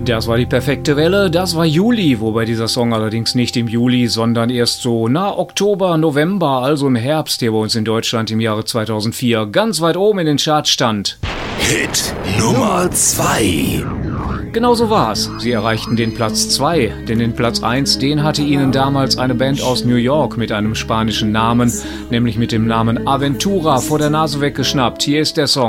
Das war die perfekte Welle, das war Juli, wobei dieser Song allerdings nicht im Juli, sondern erst so Oktober, November, also im Herbst hier bei uns in Deutschland im Jahre 2004 ganz weit oben in den Charts stand. Hit Nummer 2. Genau so war's. Sie erreichten den Platz 2, denn den Platz 1, den hatte ihnen damals eine Band aus New York mit einem spanischen Namen, nämlich mit dem Namen Aventura, vor der Nase weggeschnappt. Hier ist der Song.